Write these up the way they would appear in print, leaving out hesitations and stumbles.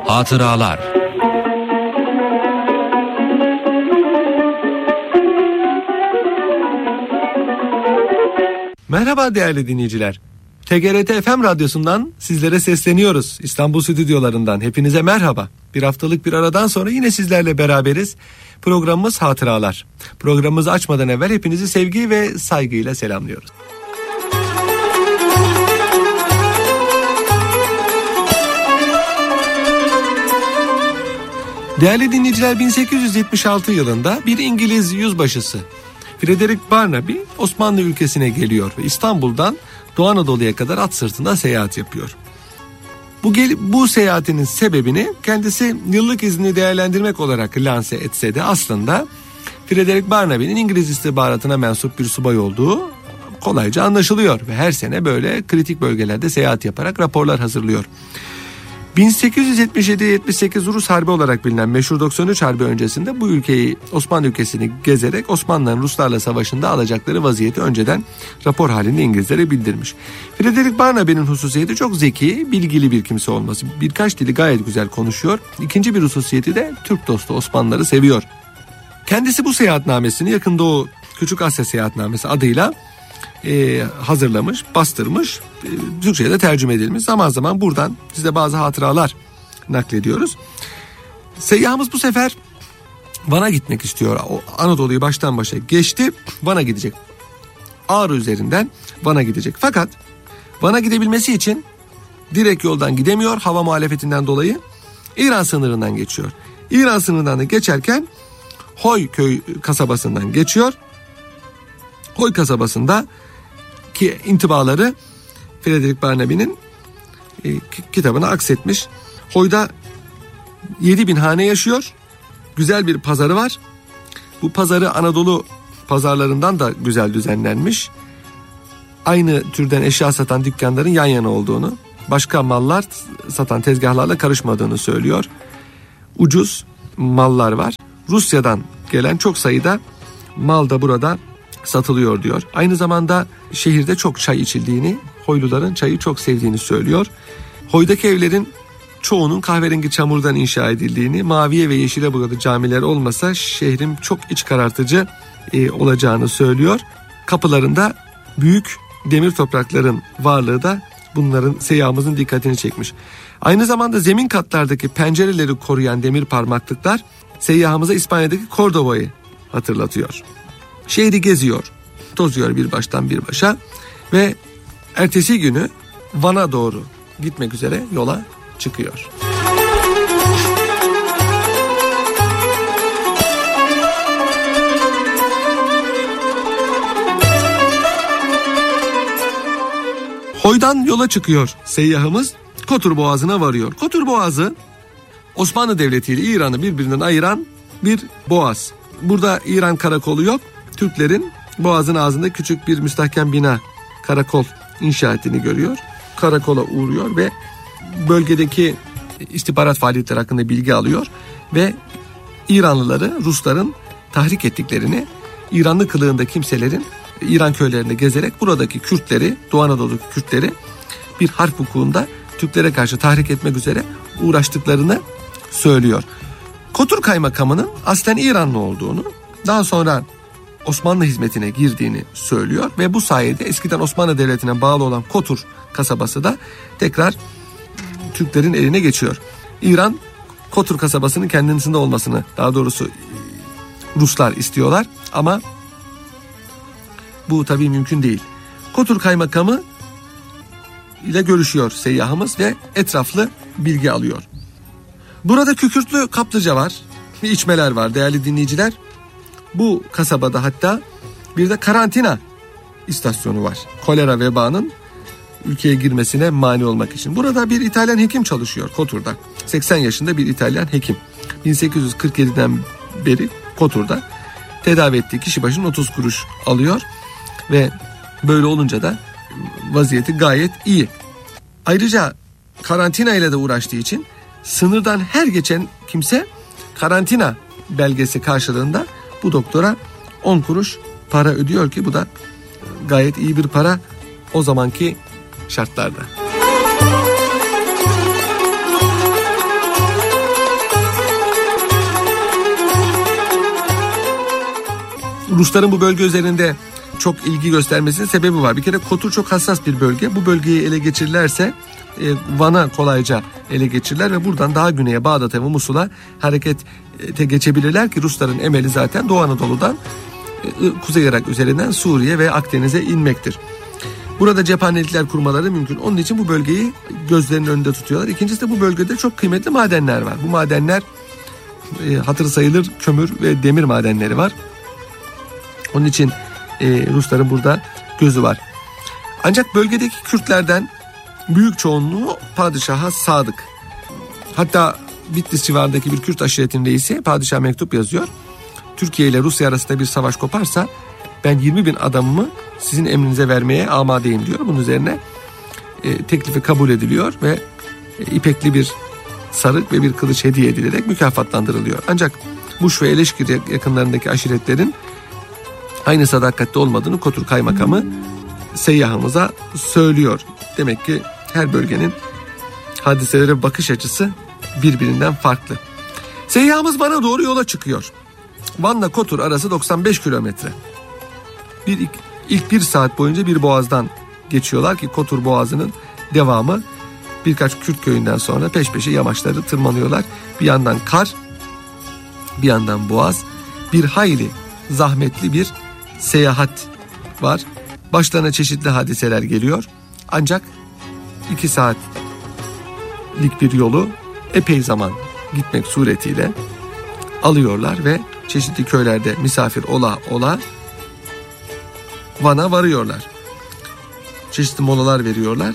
Hatıralar. Merhaba değerli dinleyiciler. TGRT FM radyosundan sizlere sesleniyoruz. İstanbul stüdyolarından hepinize merhaba. Bir haftalık bir aradan sonra yine sizlerle beraberiz. Programımız Hatıralar. Programımızı açmadan evvel hepinizi sevgi ve saygıyla selamlıyoruz. Değerli dinleyiciler, 1876 yılında bir İngiliz yüzbaşısı Frederick Barnaby Osmanlı ülkesine geliyor ve İstanbul'dan Doğu Anadolu'ya kadar at sırtında seyahat yapıyor. Bu seyahatinin sebebini kendisi yıllık izni değerlendirmek olarak lanse etse de aslında Frederick Barnaby'nin İngiliz istihbaratına mensup bir subay olduğu kolayca anlaşılıyor ve her sene böyle kritik bölgelerde seyahat yaparak raporlar hazırlıyor. 1877-78 Rus Harbi olarak bilinen meşhur 93 Harbi öncesinde bu ülkeyi, Osmanlı ülkesini gezerek Osmanlıların Ruslarla savaşında alacakları vaziyeti önceden rapor halinde İngilizlere bildirmiş. Frederick Barnaby'nin hususiyeti çok zeki, bilgili bir kimse olması. Birkaç dili gayet güzel konuşuyor. İkinci bir hususiyeti de Türk dostu, Osmanlıları seviyor. Kendisi bu seyahatnamesini Yakın Doğu Küçük Asya Seyahatnamesi adıyla hazırlamış, bastırmış, Türkçe'ye de tercüme edilmiş. Zaman zaman buradan size bazı hatıralar naklediyoruz. Seyyahımız bu sefer Van'a gitmek istiyor. O Anadolu'yu baştan başa geçti, Van'a gidecek. Ağrı üzerinden Van'a gidecek. Fakat Van'a gidebilmesi için direkt yoldan gidemiyor. Hava muhalefetinden dolayı İran sınırından geçiyor. İran sınırından da geçerken Hoy köy kasabasından geçiyor. Hoy kasabasında ki intibaları Frederick Barnaby'nin kitabına aksetmiş. Hoy'da 7.000 hane yaşıyor. Güzel bir pazarı var. Bu pazarı Anadolu pazarlarından da güzel düzenlenmiş. Aynı türden eşya satan dükkanların yan yana olduğunu, başka mallar satan tezgahlarla karışmadığını söylüyor. Ucuz mallar var. Rusya'dan gelen çok sayıda mal da burada satılıyor diyor. Aynı zamanda şehirde çok çay içildiğini, Hoyluların çayı çok sevdiğini söylüyor. Hoy'daki evlerin çoğunun kahverengi çamurdan inşa edildiğini, maviye ve yeşile boyalı camiler olmasa şehrin çok iç karartıcı olacağını söylüyor. Kapılarında büyük demir toprakların varlığı da bunların seyyahımızın dikkatini çekmiş. Aynı zamanda zemin katlardaki pencereleri koruyan demir parmaklıklar seyyahımıza İspanya'daki Cordoba'yı hatırlatıyor. Şehri geziyor, tozuyor bir baştan bir başa ve ertesi günü Van'a doğru gitmek üzere yola çıkıyor. Hoy'dan yola çıkıyor seyyahımız, Kotur Boğazı'na varıyor. Kotur Boğazı Osmanlı Devleti ile İran'ı birbirinden ayıran bir boğaz. Burada İran karakolu yok. Türklerin boğazın ağzında küçük bir müstahkem bina, karakol inşa ettiğini görüyor. Karakola uğruyor ve bölgedeki istihbarat faaliyetleri hakkında bilgi alıyor ve İranlıları Rusların tahrik ettiklerini, İranlı kılığında kimselerin İran köylerinde gezerek buradaki Kürtleri, Doğu Anadolu'daki Kürtleri bir harp hukukunda Türklere karşı tahrik etmek üzere uğraştıklarını söylüyor. Kotur Kaymakamı'nın aslen İranlı olduğunu, daha sonra Osmanlı hizmetine girdiğini söylüyor ve bu sayede eskiden Osmanlı Devleti'ne bağlı olan Kotur kasabası da tekrar Türklerin eline geçiyor. İran Kotur kasabasının kendisinde olmasını, daha doğrusu Ruslar istiyorlar ama bu tabii mümkün değil. Kotur Kaymakamı ile görüşüyor seyyahımız ve etraflı bilgi alıyor. Burada kükürtlü kaplıca var ve içmeler var değerli dinleyiciler. Bu kasabada hatta bir de karantina istasyonu var. Kolera vebanın ülkeye girmesine mani olmak için. Burada bir İtalyan hekim çalışıyor Kotur'da. 80 yaşında bir İtalyan hekim. 1847'den beri Kotur'da tedavi ettiği kişi başına 30 kuruş alıyor ve böyle olunca da vaziyeti gayet iyi. Ayrıca karantina ile de uğraştığı için sınırdan her geçen kimse karantina belgesi karşılığında bu doktora 10 kuruş para ödüyor ki bu da gayet iyi bir para o zamanki şartlarda. Rusların bu bölge üzerinde çok ilgi göstermesinin sebebi var. Bir kere Kotur çok hassas bir bölge. Bu bölgeyi ele geçirirlerse Van'a kolayca ele geçirirler ve buradan daha güneye Bağdat'a ve Musul'a harekete geçebilirler ki Rusların emeli zaten Doğu Anadolu'dan Kuzey Irak üzerinden Suriye ve Akdeniz'e inmektir. Burada cephanelikler kurmaları mümkün. Onun için bu bölgeyi gözlerinin önünde tutuyorlar. İkincisi de bu bölgede çok kıymetli madenler var. Bu madenler hatırı sayılır kömür ve demir madenleri var. Onun için Rusların burada gözü var. Ancak bölgedeki Kürtlerden büyük çoğunluğu padişaha sadık. Hatta Bitlis civarındaki bir Kürt aşiretinin reisi padişaha mektup yazıyor. Türkiye ile Rusya arasında bir savaş koparsa ben 20.000 adamımı sizin emrinize vermeye amadeyim diyor. Bunun üzerine teklifi kabul ediliyor ve ipekli bir sarık ve bir kılıç hediye edilerek mükafatlandırılıyor. Ancak Muş ve Eleşkir yakınlarındaki aşiretlerin aynı sadakatte olmadığını Kotur kaymakamı seyyahımıza söylüyor. Demek ki her bölgenin hadiselere bakış açısı birbirinden farklı. Seyyahımız Van'a doğru yola çıkıyor. Van'la Kotur arası 95 kilometre. İlk bir saat boyunca bir boğazdan geçiyorlar ki Kotur Boğazı'nın devamı. Birkaç Kürt köyünden sonra peş peşe yamaçları tırmanıyorlar. Bir yandan kar, bir yandan boğaz. Bir hayli zahmetli bir seyahat var. Başlarına çeşitli hadiseler geliyor. Ancak 2 saatlik bir yolu epey zaman gitmek suretiyle alıyorlar ve çeşitli köylerde misafir ola ola Van'a varıyorlar. Çeşitli molalar veriyorlar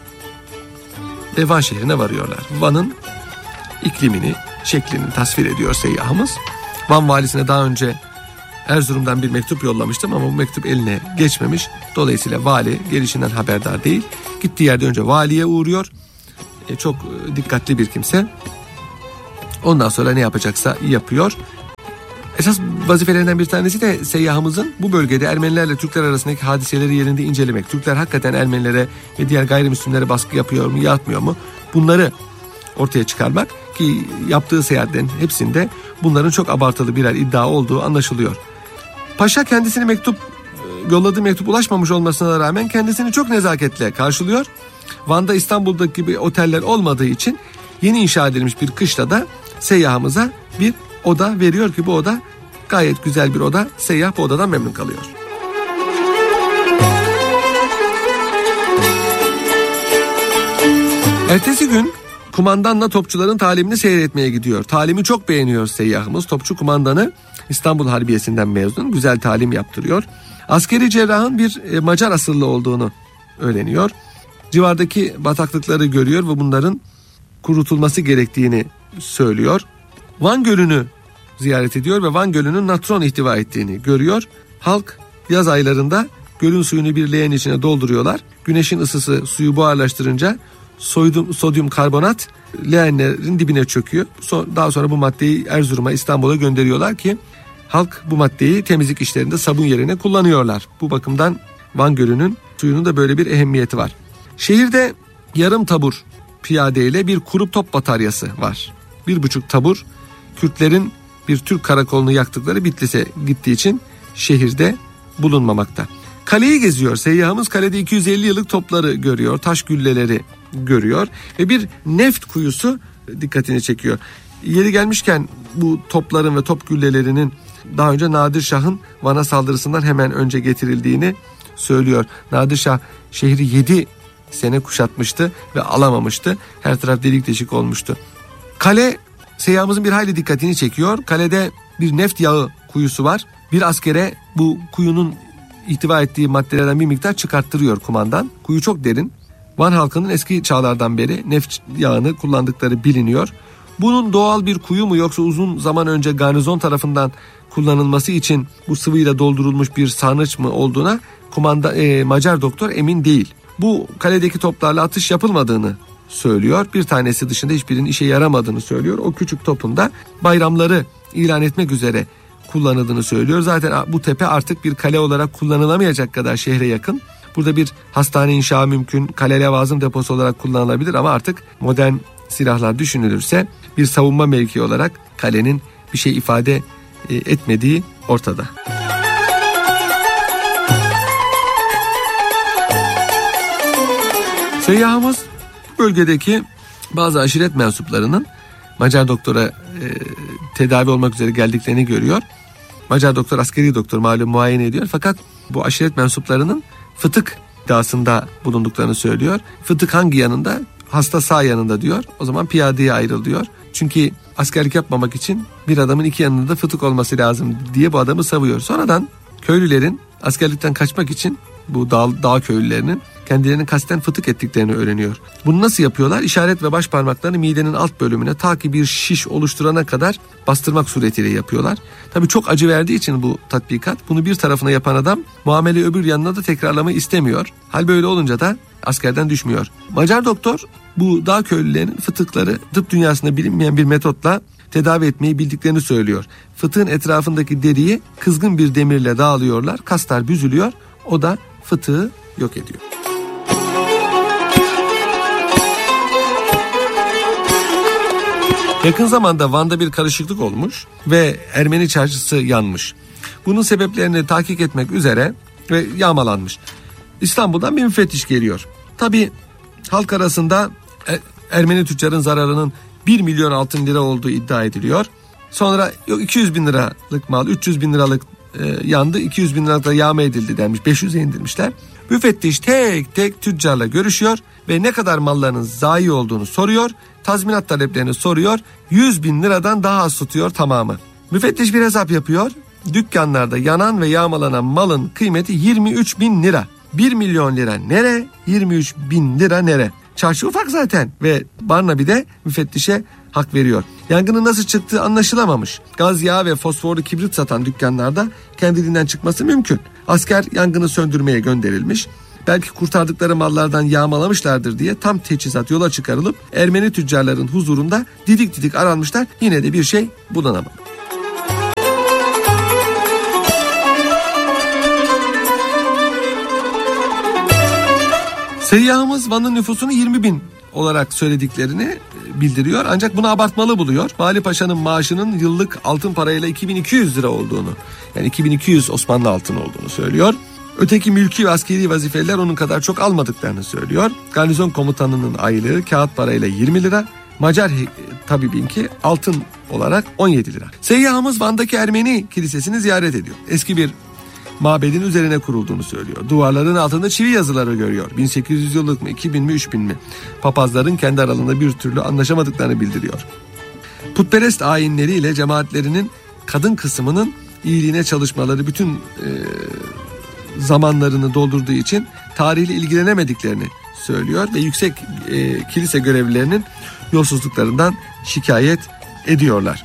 ve Van şehrine varıyorlar. Van'ın iklimini, şeklini tasvir ediyor seyyahımız. Van valisine daha önce Erzurum'dan bir mektup yollamıştım ama bu mektup eline geçmemiş. Dolayısıyla vali gelişinden haberdar değil. Gittiği yerde önce valiye uğruyor. Çok dikkatli bir kimse. Ondan sonra ne yapacaksa yapıyor. Esas vazifelerinden bir tanesi de seyyahımızın bu bölgede Ermenilerle Türkler arasındaki hadiseleri yerinde incelemek. Türkler hakikaten Ermenilere ve diğer gayrimüslimlere baskı yapıyor mu, yapmıyor mu? Bunları ortaya çıkarmak ki yaptığı seyahatlerin hepsinde bunların çok abartılı birer iddia olduğu anlaşılıyor. Paşa kendisine yolladığı mektup ulaşmamış olmasına rağmen kendisini çok nezaketle karşılıyor. Van'da İstanbul'daki gibi oteller olmadığı için yeni inşa edilmiş bir kışlada seyyahımıza bir oda veriyor ki bu oda gayet güzel bir oda. Seyyah bu odadan memnun kalıyor. Ertesi gün kumandanla topçuların talimini seyretmeye gidiyor. Talimi çok beğeniyor seyyahımız. Topçu kumandanı İstanbul Harbiyesi'nden mezun. Güzel talim yaptırıyor. Askeri cerrahın bir Macar asıllı olduğunu öğreniyor. Civardaki bataklıkları görüyor ve bunların kurutulması gerektiğini söylüyor. Van Gölü'nü ziyaret ediyor ve Van Gölü'nün natron ihtiva ettiğini görüyor. Halk yaz aylarında gölün suyunu bir leğen içine dolduruyorlar. Güneşin ısısı suyu buharlaştırınca sodyum karbonat leğenlerin dibine çöküyor. Daha sonra bu maddeyi Erzurum'a, İstanbul'a gönderiyorlar ki halk bu maddeyi temizlik işlerinde sabun yerine kullanıyorlar. Bu bakımdan Van Gölü'nün suyunun da böyle bir ehemmiyeti var. Şehirde yarım tabur piyadeyle bir kuru top bataryası var. 1,5 tabur Kürtlerin bir Türk karakolunu yaktıkları Bitlis'e gittiği için şehirde bulunmamakta. Kaleyi geziyor seyyahımız. Kalede 250 yıllık topları görüyor, taş gülleleri görüyor ve bir neft kuyusu dikkatini çekiyor. Yeri gelmişken bu topların ve top güllelerinin daha önce Nadir Şah'ın Van'a saldırısından hemen önce getirildiğini söylüyor. Nadir Şah şehri 7 sene kuşatmıştı ve alamamıştı. Her taraf delik deşik olmuştu. Kale seyyahımızın bir hayli dikkatini çekiyor. Kalede bir neft yağı kuyusu var. Bir askere bu kuyunun ihtiva ettiği maddelerden bir miktar çıkarttırıyor kumandan. Kuyu çok derin. Van halkının eski çağlardan beri neft yağını kullandıkları biliniyor. Bunun doğal bir kuyu mu yoksa uzun zaman önce garnizon tarafından kullanılması için bu sıvıyla doldurulmuş bir sarnıç mı olduğuna Macar doktor emin değil. Bu kaledeki toplarla atış yapılmadığını söylüyor. Bir tanesi dışında hiçbirinin işe yaramadığını söylüyor. O küçük topun da bayramları ilan etmek üzere kullanıldığını söylüyor. Zaten bu tepe artık bir kale olarak kullanılamayacak kadar şehre yakın. Burada bir hastane inşa mümkün, kale levazım deposu olarak kullanılabilir ama artık modern silahlar düşünülürse bir savunma mevkii olarak kalenin bir şey ifade etmediği ortada. Seyyahımız bölgedeki bazı aşiret mensuplarının Macar doktora tedavi olmak üzere geldiklerini görüyor. Macar doktor, askeri doktor malum, muayene ediyor. Fakat bu aşiret mensuplarının fıtık iddiasında bulunduklarını söylüyor. Fıtık hangi yanında? Hasta sağ yanında diyor. O zaman piyadeye ayrıl diyor. Çünkü askerlik yapmamak için bir adamın iki yanında da fıtık olması lazım diye bu adamı savuyor. Sonradan köylülerin askerlikten kaçmak için bu dağ köylülerinin kendilerini kasten fıtık ettiklerini öğreniyor. Bunu nasıl yapıyorlar? İşaret ve baş parmaklarını midenin alt bölümüne ta ki bir şiş oluşturana kadar bastırmak suretiyle yapıyorlar. Tabii çok acı verdiği için bu tatbikat, bunu bir tarafına yapan adam muamele öbür yanına da tekrarlamayı istemiyor. Hal böyle olunca da askerden düşmüyor. Macar doktor bu dağ köylülerinin fıtıkları tıp dünyasında bilinmeyen bir metotla tedavi etmeyi bildiklerini söylüyor. Fıtığın etrafındaki deriyi kızgın bir demirle dağılıyorlar. Kaslar büzülüyor. O da fıtığı yok ediyor. Yakın zamanda Van'da bir karışıklık olmuş ve Ermeni çarşısı yanmış. Bunun sebeplerini tahkik etmek üzere ve yağmalanmış. İstanbul'dan bir müfettiş geliyor. Tabii halk arasında Ermeni tüccarın zararının 1 milyon altın lira olduğu iddia ediliyor. Sonra 200 bin liralık mal, 300 bin liralık yandı, 200 bin liralık da yağma edildi denmiş, 500'e indirmişler. Müfettiş tek tek tüccarla görüşüyor ve ne kadar mallarının zayi olduğunu soruyor. Tazminat taleplerini soruyor. 100 bin liradan daha az tutuyor tamamı. Müfettiş bir hesap yapıyor. Dükkanlarda yanan ve yağmalanan malın kıymeti 23 bin lira. 1 milyon lira nere? 23 bin lira nere? Çarşı ufak zaten ve Barnaby de müfettişe hak veriyor. Yangının nasıl çıktığı anlaşılamamış. Gaz, yağ ve fosforlu kibrit satan dükkanlarda kendiliğinden çıkması mümkün. Asker yangını söndürmeye gönderilmiş. Belki kurtardıkları mallardan yağmalamışlardır diye tam teçhizat yola çıkarılıp Ermeni tüccarların huzurunda didik didik aranmışlar. Yine de bir şey bulunamadı. Seyyahımız Van'ın nüfusunu 20 bin olarak söylediklerini bildiriyor. Ancak bunu abartmalı buluyor. Vali Paşa'nın maaşının yıllık altın parayla 2200 lira olduğunu, yani 2200 Osmanlı altın olduğunu söylüyor. Öteki mülki ve askeri vazifeliler onun kadar çok almadıklarını söylüyor. Garnizon komutanının aylığı kağıt parayla 20 lira. Macar tabibinki altın olarak 17 lira. Seyyahımız Van'daki Ermeni kilisesini ziyaret ediyor. Eski bir mabedin üzerine kurulduğunu söylüyor. Duvarların altında çivi yazıları görüyor. 1800 yıllık mı, 2000 mi, 3000 mi? Papazların kendi aralarında bir türlü anlaşamadıklarını bildiriyor. Putperest ayinleriyle cemaatlerinin kadın kısmının iyiliğine çalışmaları bütün zamanlarını doldurduğu için tarihle ilgilenemediklerini söylüyor ve yüksek kilise görevlilerinin yolsuzluklarından şikayet ediyorlar.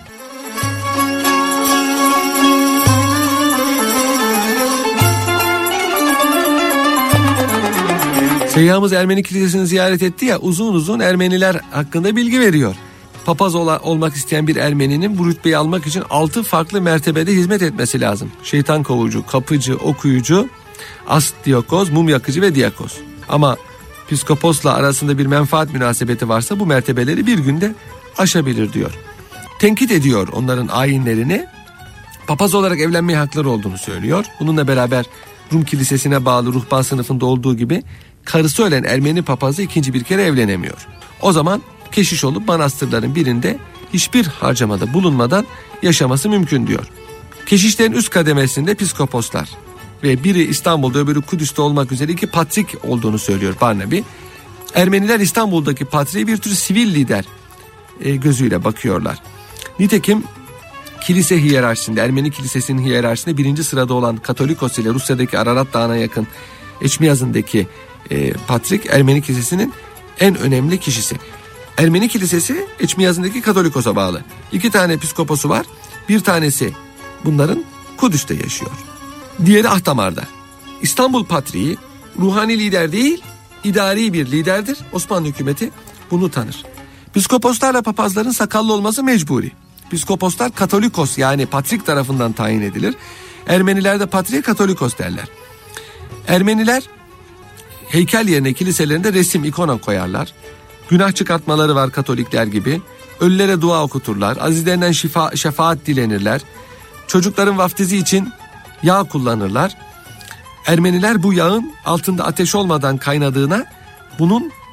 Seyyahımız Ermeni kilisesini ziyaret etti ya, uzun uzun Ermeniler hakkında bilgi veriyor. Papaz olmak isteyen bir Ermeninin bu rütbeyi almak için 6 farklı mertebede hizmet etmesi lazım. Şeytan kovucu, kapıcı, okuyucu, astdiyakoz, mum yakıcı ve diyakoz. Ama piskoposla arasında bir menfaat münasebeti varsa bu mertebeleri bir günde aşabilir diyor. Tenkit ediyor onların ayinlerini. Papaz olarak evlenmeye hakları olduğunu söylüyor. Bununla beraber Rum kilisesine bağlı ruhban sınıfında olduğu gibi karısı ölen Ermeni papazı ikinci bir kere evlenemiyor. O zaman keşiş olup manastırların birinde hiçbir harcamada bulunmadan yaşaması mümkün diyor. Keşişlerin üst kademesinde piskoposlar ve biri İstanbul'da öbürü Kudüs'te olmak üzere 2 patrik olduğunu söylüyor Barnaby. Ermeniler İstanbul'daki patriğe bir tür sivil lider gözüyle bakıyorlar. Nitekim kilise hiyerarşisinde, Ermeni kilisesinin hiyerarşisinde 1. sırada olan Katolikos ile Rusya'daki Ararat Dağı'na yakın Eçmiyazı'ndaki patrik Ermeni kilisesinin en önemli kişisi. Ermeni kilisesi Eçmiyazı'ndaki Katolikos'a bağlı. 2 tane piskoposu var. Bir tanesi bunların Kudüs'te yaşıyor. Diğeri Ahtamar'da. İstanbul Patriği ruhani lider değil, idari bir liderdir. Osmanlı hükümeti bunu tanır. Piskoposlarla papazların sakallı olması mecburi. Piskoposlar Katolikos yani patrik tarafından tayin edilir. Ermeniler de patriğe Katolikos derler. Ermeniler heykel yerine kiliselerinde resim, ikona koyarlar. Günah çıkartmaları var Katolikler gibi. Ölülere dua okuturlar. Azizlerinden şefaat dilenirler. Çocukların vaftizi için yağ kullanırlar. Ermeniler bu yağın altında ateş olmadan kaynadığına, bunun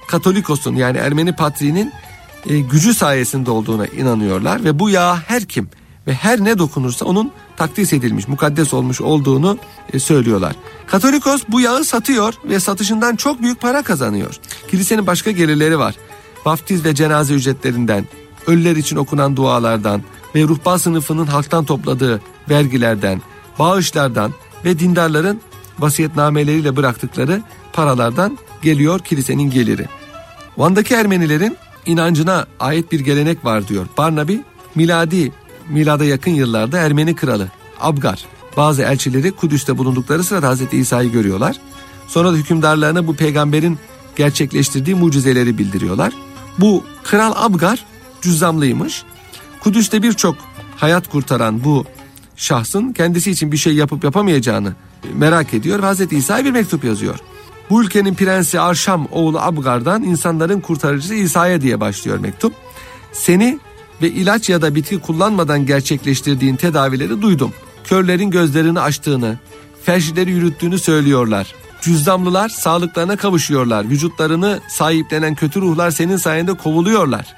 Katolikos'un yani Ermeni patriğinin gücü sayesinde olduğuna inanıyorlar ve bu yağa her kim ve her ne dokunursa onun takdis edilmiş, mukaddes olmuş olduğunu söylüyorlar. Katolikos bu yağı satıyor ve satışından çok büyük para kazanıyor. Kilisenin başka gelirleri var. Vaftiz ve cenaze ücretlerinden, ölüler için okunan dualardan ve ruhban sınıfının halktan topladığı vergilerden, bağışlardan ve dindarların vasiyetnameleriyle bıraktıkları paralardan geliyor kilisenin geliri. Van'daki Ermenilerin inancına ait bir gelenek var diyor Barnabi. Milada yakın yıllarda Ermeni kralı Abgar bazı elçileri Kudüs'te bulundukları sırada Hazreti İsa'yı görüyorlar. Sonra da hükümdarlarına bu peygamberin gerçekleştirdiği mucizeleri bildiriyorlar. Bu kral Abgar cüzzamlıymış. Kudüs'te birçok hayat kurtaran bu şahsın kendisi için bir şey yapıp yapamayacağını merak ediyor ve Hazreti İsa'ya bir mektup yazıyor. Bu ülkenin prensi Arşam oğlu Abgar'dan insanların kurtarıcısı İsa'ya diye başlıyor mektup. Seni ve ilaç ya da bitki kullanmadan gerçekleştirdiğin tedavileri duydum. Körlerin gözlerini açtığını, felçlileri yürüttüğünü söylüyorlar. Cüzzamlılar sağlıklarına kavuşuyorlar. Vücutlarını sahiplenen kötü ruhlar senin sayende kovuluyorlar.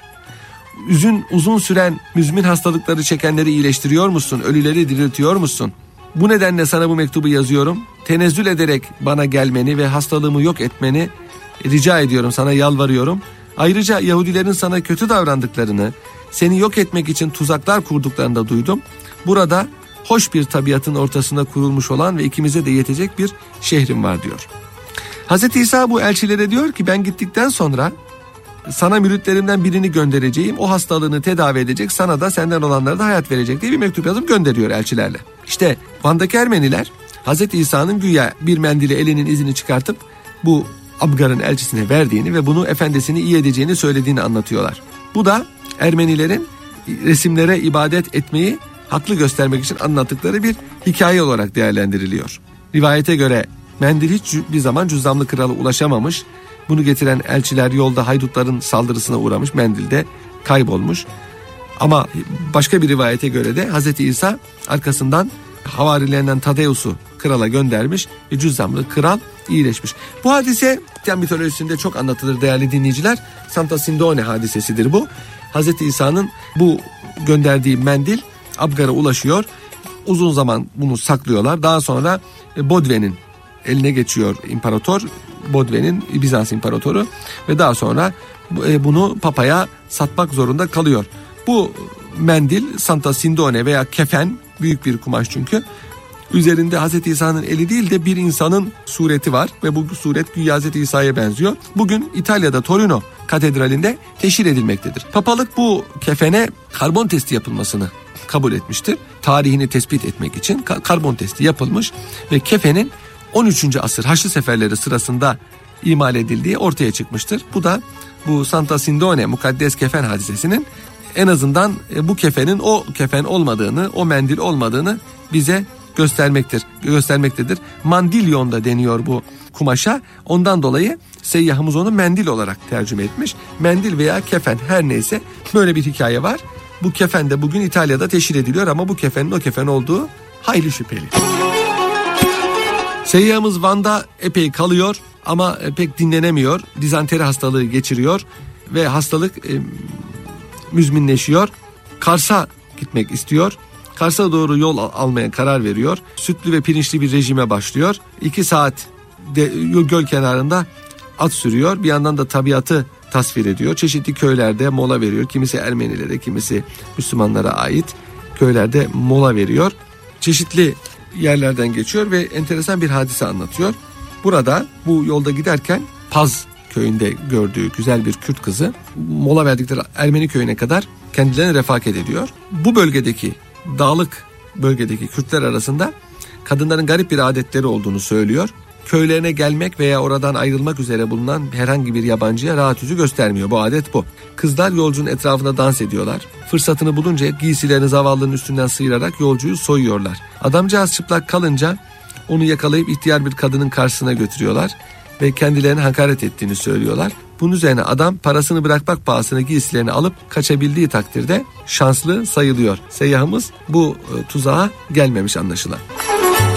Uzun süren müzmin hastalıkları çekenleri iyileştiriyor musun? Ölüleri diriltiyor musun? Bu nedenle sana bu mektubu yazıyorum. Tenezzül ederek bana gelmeni ve hastalığımı yok etmeni rica ediyorum, sana yalvarıyorum. Ayrıca Yahudilerin sana kötü davrandıklarını, seni yok etmek için tuzaklar kurduklarını da duydum. Burada hoş bir tabiatın ortasında kurulmuş olan ve ikimize de yetecek bir şehrim var diyor. Hazreti İsa bu elçilere diyor ki ben gittikten sonra sana müritlerimden birini göndereceğim. O hastalığını tedavi edecek, sana da senden olanlara da hayat verecek diye bir mektup yazıp gönderiyor elçilerle. İşte Van'daki Ermeniler Hazreti İsa'nın güya bir mendili elinin izini çıkartıp bu Abgar'ın elçisine verdiğini ve bunu efendisini iyi edeceğini söylediğini anlatıyorlar. Bu da Ermenilerin resimlere ibadet etmeyi haklı göstermek için anlattıkları bir hikaye olarak değerlendiriliyor. Rivayete göre mendil hiç bir zaman cüzzamlı krala ulaşamamış. Bunu getiren elçiler yolda haydutların saldırısına uğramış, mendil de kaybolmuş. Ama başka bir rivayete göre de Hazreti İsa arkasından havarilerinden Tadeus'u krala göndermiş ve cüzzamlı kral iyileşmiş. Bu hadise Hristiyan mitolojisinde çok anlatılır değerli dinleyiciler. Santa Sindone hadisesidir bu. Hazreti İsa'nın bu gönderdiği mendil Abgar'a ulaşıyor. Uzun zaman bunu saklıyorlar. Daha sonra Bodve'nin eline geçiyor imparator. Bodve'nin Bizans imparatoru ve daha sonra bunu papaya satmak zorunda kalıyor. Bu mendil Santa Sindone veya kefen, büyük bir kumaş çünkü. Üzerinde Hazreti İsa'nın eli değil de bir insanın sureti var ve bu suret güya Hazreti İsa'ya benziyor. Bugün İtalya'da Torino Katedrali'nde teşhir edilmektedir. Papalık bu kefene karbon testi yapılmasını kabul etmiştir. Tarihini tespit etmek için karbon testi yapılmış ve kefenin 13. asır Haçlı seferleri sırasında imal edildiği ortaya çıkmıştır. Bu da bu Santa Sindone mukaddes kefen hadisesinin en azından bu kefenin o kefen olmadığını, o mendil olmadığını bize göstermektedir. Mandilyon da deniyor bu kumaşa. Ondan dolayı seyyahımız onu mendil olarak tercüme etmiş. Mendil veya kefen her neyse böyle bir hikaye var. Bu kefen de bugün İtalya'da teşhir ediliyor ama bu kefenin o kefen olduğu hayli şüpheli. Seyyahımız Van'da epey kalıyor ama pek dinlenemiyor. Dizanteri hastalığı geçiriyor ve hastalık müzminleşiyor. Kars'a gitmek istiyor. Kars'a doğru yol almaya karar veriyor. Sütlü ve pirinçli bir rejime başlıyor. 2 saat göl kenarında at sürüyor. Bir yandan da tabiatı tasvir ediyor. Çeşitli köylerde mola veriyor. Kimisi Ermenilere, kimisi Müslümanlara ait köylerde mola veriyor. Çeşitli yerlerden geçiyor ve enteresan bir hadise anlatıyor. Burada bu yolda giderken Paz köyünde gördüğü güzel bir Kürt kızı mola verdikleri Ermeni köyüne kadar kendilerine refakat ediyor. Bu bölgedeki dağlık bölgedeki Kürtler arasında kadınların garip bir adetleri olduğunu söylüyor. Köylerine gelmek veya oradan ayrılmak üzere bulunan herhangi bir yabancıya rahat yüzü göstermiyor. Bu adet bu. Kızlar yolcunun etrafında dans ediyorlar. Fırsatını bulunca giysilerini zavallının üstünden sıyırarak yolcuyu soyuyorlar. Adamcağız çıplak kalınca onu yakalayıp ihtiyar bir kadının karşısına götürüyorlar ve kendilerine hakaret ettiğini söylüyorlar. Bunun üzerine adam parasını bırakmak pahasına giysilerini alıp kaçabildiği takdirde şanslı sayılıyor. Seyyahımız bu tuzağa gelmemiş anlaşılan.